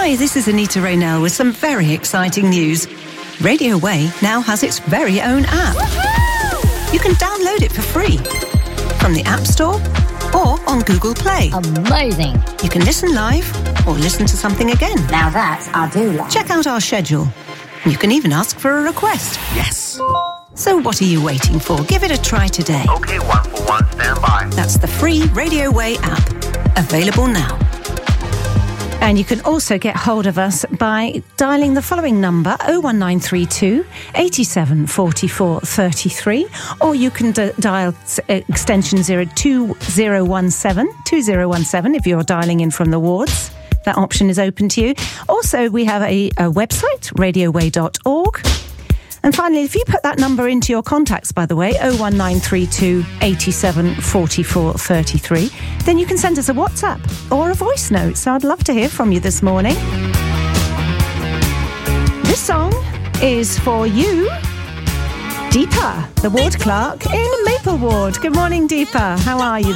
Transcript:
Hi, this is Anita Raynell with some very exciting news. Radio Way now has its very own app. Woohoo! You can download it for free from the App Store or on Google Play. Amazing. You can listen live or listen to something again. Now that I do like. Check out our schedule. You can even ask for a request. Yes. So what are you waiting for? Give it a try today. Okay, 141, stand by. That's the free Radio Way app. Available now. And you can also get hold of us by dialing the following number, 01932 87 44 33, or you can dial extension 2017 if you're dialing in from the wards. That option is open to you. Also, we have a website, radioway.org. And finally, if you put that number into your contacts, by the way, 01932 87 44 33, then you can send us a WhatsApp or a voice note. So I'd love to hear from you this morning. This song is for you, Deepa, the ward clerk in Maple Ward. Good morning, Deepa. How are you